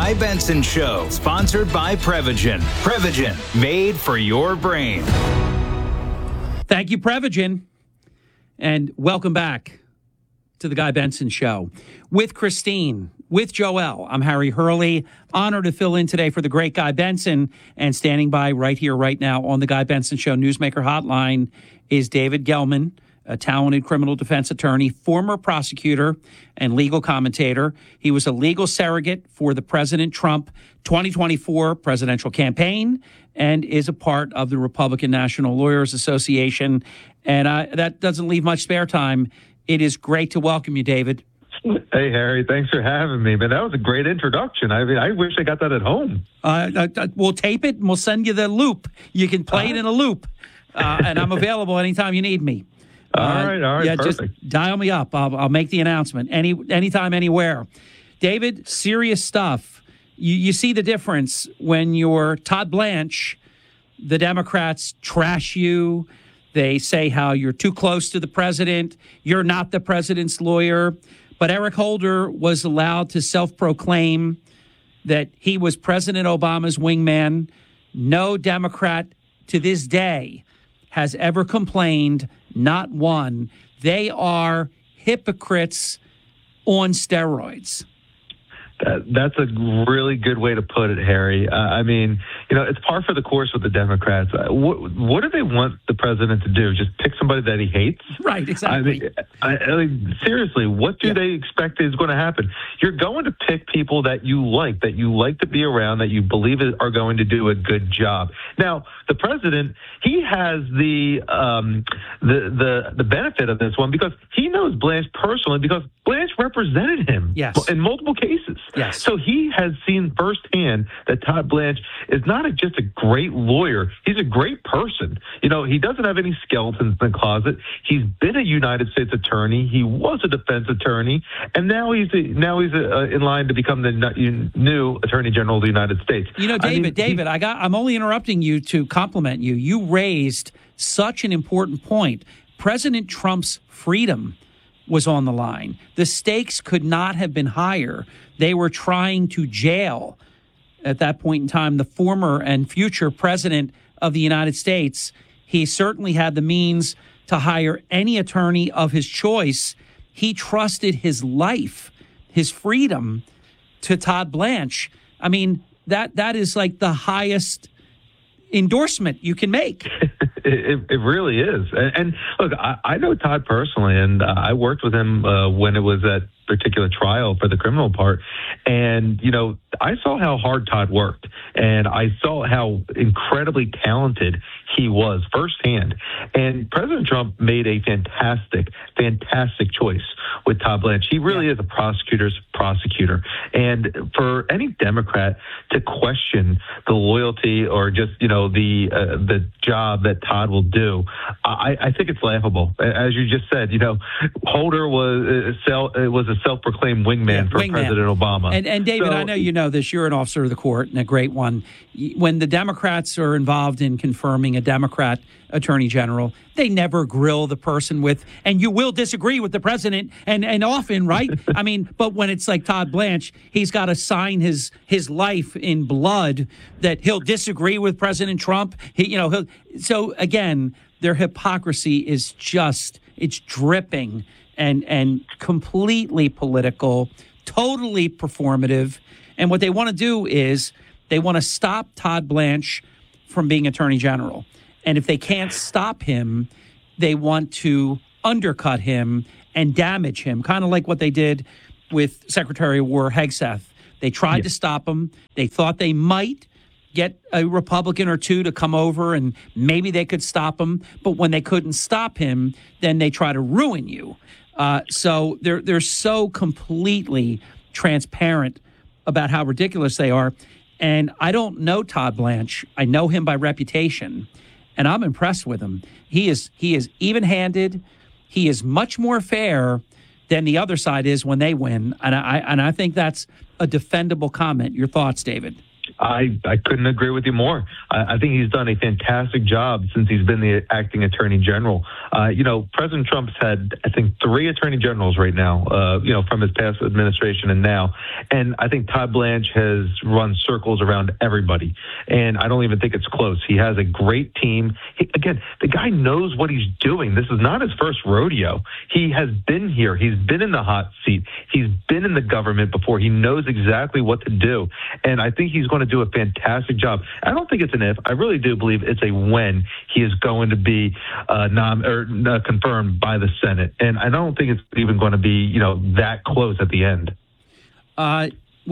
Guy Benson Show, sponsored by Prevagen. Prevagen, made for your brain. Thank you, Prevagen. And welcome back to the Guy Benson Show. With Christine, with Joel, I'm Harry Hurley. Honored to fill in today for the great Guy Benson. And standing by right here, right now on the Guy Benson Show Newsmaker Hotline is David Gelman, a talented criminal defense attorney, former prosecutor, and legal commentator. He was a legal surrogate for the President Trump 2024 presidential campaign and is a part of the Republican National Lawyers Association. And that doesn't leave much spare time. It is great to welcome you, David. Hey, Harry, thanks for having me, man. That was a great introduction. I mean, I wish I got that at home. We'll tape it and we'll send you the loop. You can play it in a loop. And I'm available anytime you need me. All right, yeah, perfect. Just dial me up. I'll make the announcement anytime, anywhere. David, serious stuff. You see the difference when you're Todd Blanche. The Democrats trash you. They say how you're too close to the president. You're not the president's lawyer. But Eric Holder was allowed to self-proclaim that he was President Obama's wingman. No Democrat to this day has ever complained, not one. They are hypocrites on steroids. That's a really good way to put it, Harry. I mean, it's par for the course with the Democrats. What do they want the president to do? Just pick somebody that he hates? Right, exactly. I mean seriously, what do they expect is going to happen? You're going to pick people that you like to be around, that you believe are going to do a good job. Now, the president, he has the benefit of this one because he knows Blanche personally, because Blanche represented him in multiple cases. Yes. So he has seen firsthand that Todd Blanche is not just a great lawyer. He's a great person. He doesn't have any skeletons in the closet. He's been a United States attorney. He was a defense attorney, and now he's in line to become the new Attorney General of the United States. David, I'm only interrupting you to compliment you. You raised such an important point. President Trump's freedom was on the line. The stakes could not have been higher. They were trying to jail, at that point in time, the former and future president of the United States. He certainly had the means to hire any attorney of his choice. He trusted his life, his freedom, to Todd Blanche. I mean, that is like the highest endorsement you can make. It really is. And look, I know Todd personally, and I worked with him when it was that particular trial for the criminal part. And, I saw how hard Todd worked, and I saw how incredibly talented he was firsthand. And President Trump made a fantastic choice with Todd Blanche. He really is a prosecutor's prosecutor. And for any Democrat to question the loyalty or just, the job that Todd will do, I think it's laughable. As you just said, Holder was a self-proclaimed wingman for President Obama. And David, I know you know this. You're an officer of the court and a great one. When the Democrats are involved in confirming a Democrat attorney general, they never grill the person with, and you will disagree with the president, and often, right? I mean, but when it's like Todd Blanche, he's got to sign his life in blood that he'll disagree with President Trump. So again, their hypocrisy is it's dripping and completely political, totally performative. And what they want to do is they want to stop Todd Blanche from being attorney general. And if they can't stop him, they want to undercut him and damage him, kind of like what they did with Secretary of War Hegseth. They tried to stop him. They thought they might get a Republican or two to come over and maybe they could stop him. But when they couldn't stop him, then they try to ruin you. So they're so completely transparent about how ridiculous they are. And I don't know Todd Blanche. I know him by reputation, and I'm impressed with him. He is even-handed. He is much more fair than the other side is when they win. And I think that's a defendable comment. Your thoughts, David? I couldn't agree with you more. I think he's done a fantastic job since he's been the acting attorney general. President Trump's had, I think, 3 attorney generals right now, from his past administration and now. And I think Todd Blanche has run circles around everybody. And I don't even think it's close. He has a great team. Again, the guy knows what he's doing. This is not his first rodeo. He has been here. He's been in the hot seat. He's been in the government before. He knows exactly what to do. And I think he's going to do a fantastic job. I don't think it's an if. I really do believe it's a when he is going to be confirmed by the Senate. And I don't think it's even going to be, that close at the end. I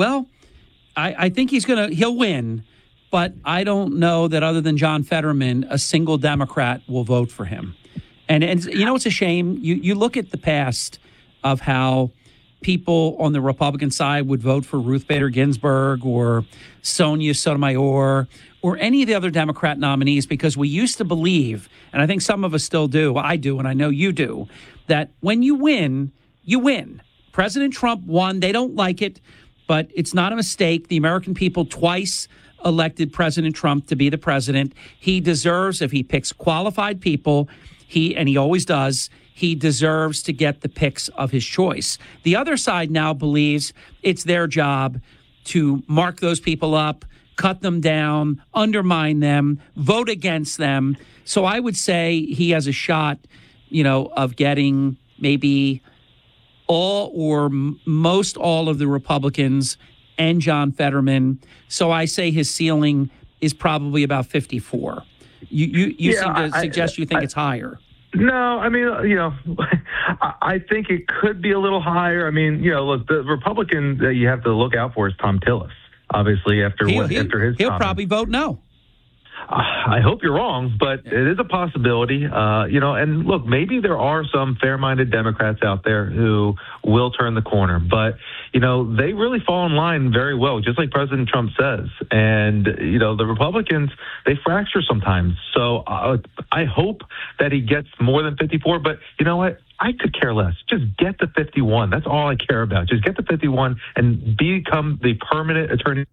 think he'll win, but I don't know that other than John Fetterman, a single Democrat will vote for him. And it's a shame. You look at the past of how people on the Republican side would vote for Ruth Bader Ginsburg or Sonia Sotomayor or any of the other Democrat nominees, because we used to believe, and I think some of us still do, I do, and I know you do, that when you win, you win. President Trump won. They don't like it, but it's not a mistake. The American people twice elected President Trump to be the president. He deserves, if he picks qualified people, and he always does, he deserves to get the picks of his choice. The other side now believes it's their job to mark those people up, cut them down, undermine them, vote against them. So I would say he has a shot, of getting maybe all or most all of the Republicans and John Fetterman. So I say his ceiling is probably about 54. You seem to suggest you think it's higher. No, I mean, I think it could be a little higher. I mean, look, the Republican that you have to look out for is Tom Tillis, obviously, after his he'll probably vote no. I hope you're wrong, but it is a possibility. And look, maybe there are some fair-minded Democrats out there who will turn the corner, but they really fall in line very well, just like President Trump says. And the Republicans, they fracture sometimes. So I hope that he gets more than 54. But you know what? I could care less. Just get the 51. That's all I care about. Just get the 51 and become the permanent attorney.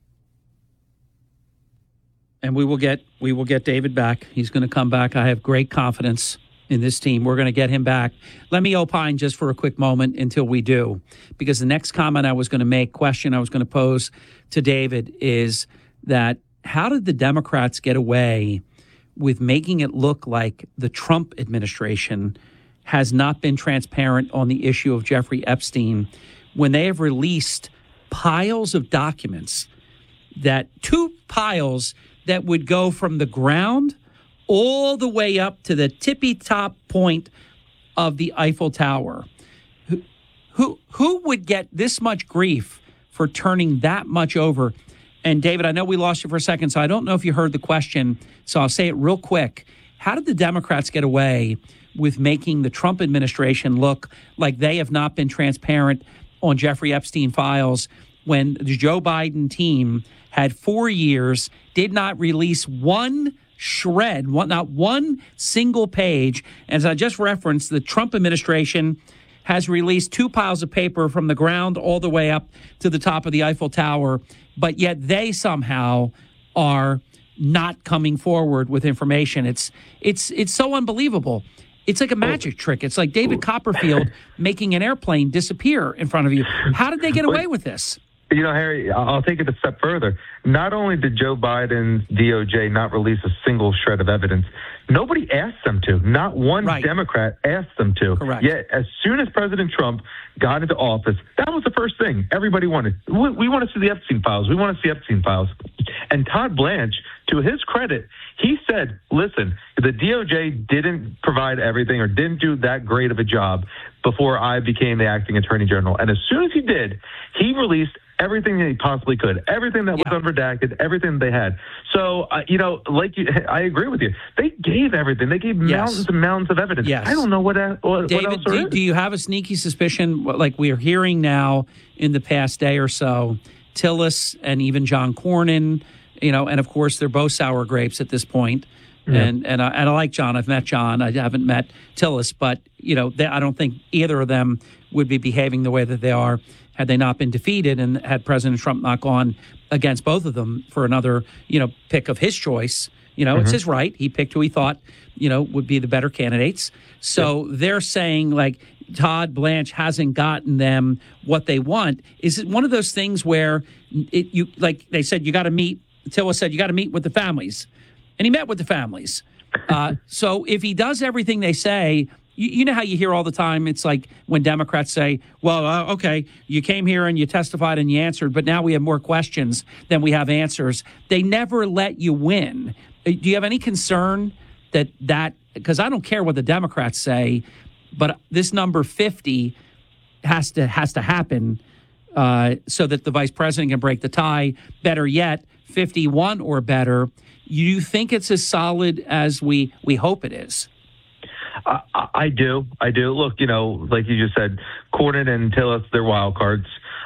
And we will get David back. He's going to come back. I have great confidence in this team. We're going to get him back. Let me opine just for a quick moment until we do, because the next comment I was going to make, question I was going to pose to David is that how did the Democrats get away with making it look like the Trump administration has not been transparent on the issue of Jeffrey Epstein when they have released piles of documents, that 2 piles that would go from the ground all the way up to the tippy-top point of the Eiffel Tower? Who would get this much grief for turning that much over? And, David, I know we lost you for a second, so I don't know if you heard the question, so I'll say it real quick. How did the Democrats get away with making the Trump administration look like they have not been transparent on Jeffrey Epstein files when the Joe Biden team had 4 years, did not release one shred, not one single page? As I just referenced, the Trump administration has released 2 piles of paper from the ground all the way up to the top of the Eiffel Tower, but yet they somehow are not coming forward with information. It's so unbelievable. It's like a magic trick. It's like David Copperfield making an airplane disappear in front of you. How did they get away with this? Harry, I'll take it a step further. Not only did Joe Biden's DOJ not release a single shred of evidence, nobody asked them to. Not one Democrat asked them to. Correct. Yet, as soon as President Trump got into office, that was the first thing everybody wanted. We want to see the Epstein files. We want to see Epstein files. And Todd Blanche, to his credit, he said, listen, the DOJ didn't provide everything or didn't do that great of a job before I became the acting attorney general. And as soon as he did, he released everything that he possibly could, everything that was unredacted, everything they had. So, I agree with you. They gave everything. They gave mountains and mountains of evidence. Yes. I don't know what David, else there is. Do you have a sneaky suspicion, like we're hearing now in the past day or so, Tillis and even John Cornyn, and of course they're both sour grapes at this point. Yeah. And I like John. I've met John. I haven't met Tillis, but I don't think either of them would be behaving the way that they are had they not been defeated and had President Trump not gone against both of them for another, pick of his choice. It's his right. He picked who he thought, would be the better candidates. So they're saying, like, Todd Blanche hasn't gotten them what they want. Is it one of those things where like they said, you got to meet, Tilla said, you got to meet with the families. And he met with the families. So if he does everything they say, you know how you hear all the time, it's like when Democrats say, well, okay, you came here and you testified and you answered, but now we have more questions than we have answers. They never let you win. Do you have any concern that because I don't care what the Democrats say, but this number 50 has to happen so that the vice president can break the tie. Better yet, 51 or better. You think it's as solid as we hope it is? I do. Look, like you just said, Cornyn and Tillis, they're wild cards.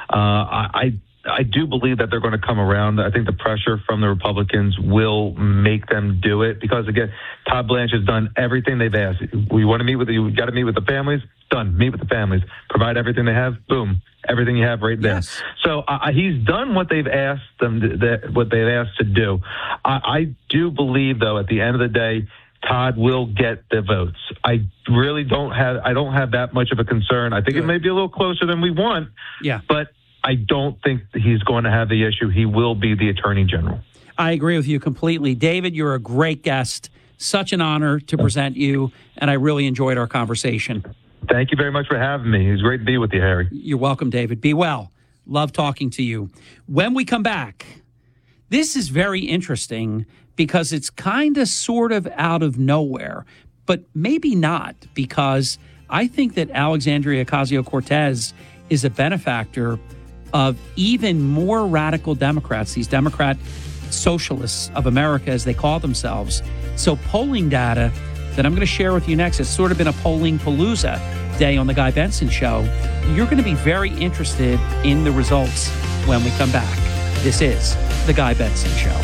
I do believe that they're going to come around. I think the pressure from the Republicans will make them do it because, again, Todd Blanche has done everything they've asked. We want to meet with you. Got to meet with the families. Done. Meet with the families. Provide everything they have. Boom. Everything you have right there. Yes. So he's done what they've asked what they've asked to do. I do believe, though, at the end of the day, Todd will get the votes. I really don't have that much of a concern. I think it may be a little closer than we want. Yeah. But I don't think he's going to have the issue. He will be the attorney general. I agree with you completely. David, you're a great guest. Such an honor to present you, and I really enjoyed our conversation. Thank you very much for having me. It was great to be with you, Harry. You're welcome, David. Be well. Love talking to you. When we come back, this is very interesting because it's kind of sort of out of nowhere, but maybe not, because I think that Alexandria Ocasio-Cortez is a benefactor of even more radical Democrats, these Democrat socialists of America, as they call themselves. So polling data that I'm going to share with you next, it's sort of been a polling palooza day on the Guy Benson Show. You're going to be very interested in the results when we come back. This is the Guy Benson Show.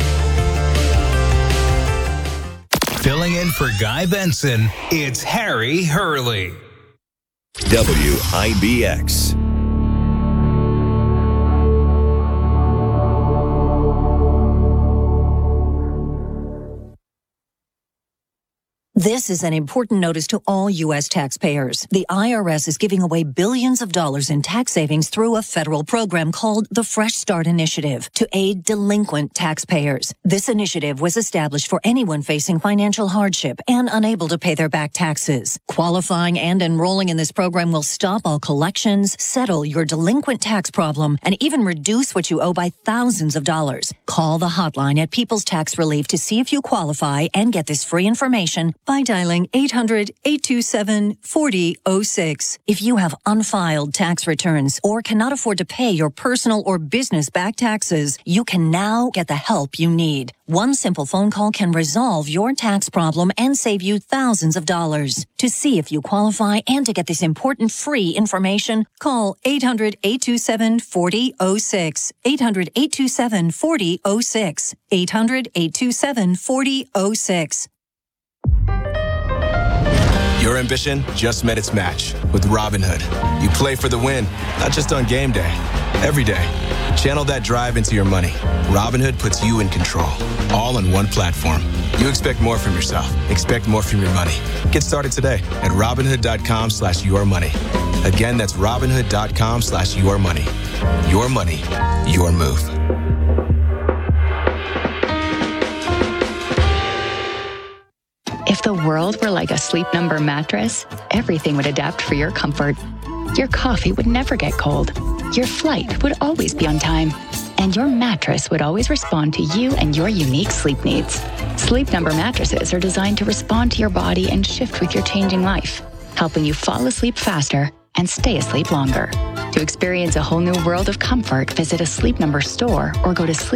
Filling in for Guy Benson, it's Harry Hurley. WIBX. This is an important notice to all U.S. taxpayers. The IRS is giving away billions of dollars in tax savings through a federal program called the Fresh Start Initiative to aid delinquent taxpayers. This initiative was established for anyone facing financial hardship and unable to pay their back taxes. Qualifying and enrolling in this program will stop all collections, settle your delinquent tax problem, and even reduce what you owe by thousands of dollars. Call the hotline at People's Tax Relief to see if you qualify and get this free information by dialing 800-827-4006. If you have unfiled tax returns or cannot afford to pay your personal or business back taxes, you can now get the help you need. One simple phone call can resolve your tax problem and save you thousands of dollars. To see if you qualify and to get this important free information, call 800-827-4006. 800-827-4006. 800-827-4006. Your ambition just met its match with Robinhood. You play for the win, not just on game day, every day. Channel that drive into your money. Robinhood puts you in control, all on one platform. You expect more from yourself. Expect more from your money. Get started today at Robinhood.com/yourmoney. Again, that's Robinhood.com/yourmoney. Your money, your move. If the world were like a Sleep Number mattress, everything would adapt for your comfort. Your coffee would never get cold. Your flight would always be on time. And your mattress would always respond to you and your unique sleep needs. Sleep Number mattresses are designed to respond to your body and shift with your changing life, helping you fall asleep faster and stay asleep longer. To experience a whole new world of comfort, visit a Sleep Number store or go to sleep